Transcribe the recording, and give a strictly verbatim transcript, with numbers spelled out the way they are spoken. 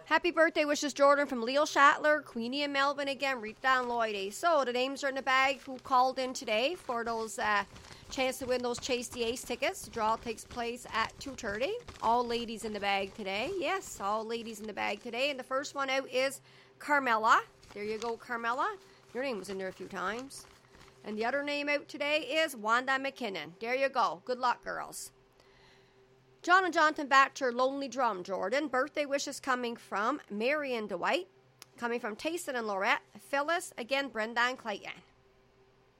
Happy birthday wishes, Jordan, from Leo Shatler, Queenie and Melvin again, Rita and Lloydie. So the names are in the bag who called in today for those uh, chance to win those Chase the Ace tickets. The draw takes place at two thirty. All ladies in the bag today. Yes, all ladies in the bag today. And the first one out is Carmela. There you go, Carmela. Your name was in there a few times. And the other name out today is Wanda McKinnon. There you go. Good luck, girls. John and Jonathan Batcher, Lonely Drum, Jordan. Birthday wishes coming from Marion Dwight. Coming from Tayson and Laurette. Phyllis, again, Brenda and Clayton.